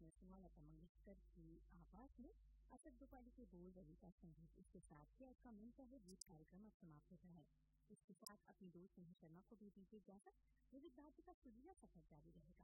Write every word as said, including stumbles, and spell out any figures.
आपने सुना लता मंगेशकर की आवाज में असद गोपाली के बोल रवि का संगीत। इसके साथ ही आज का मन चाहे गीत कार्यक्रम अब समाप्त होता है। इसके साथ अपनी दोस्त नेहा शर्मा को भी दीजिए इजाजत। विविध भारती का सुरीला सफर जारी रहेगा।